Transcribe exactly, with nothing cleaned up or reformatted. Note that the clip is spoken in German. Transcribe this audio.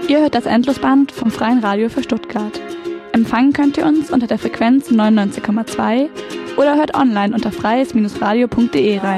Ihr hört das Endlosband vom Freien Radio für Stuttgart. Empfangen könnt ihr uns unter der Frequenz neunundneunzig Komma zwei oder hört online unter freies Bindestrich radio punkt de rein.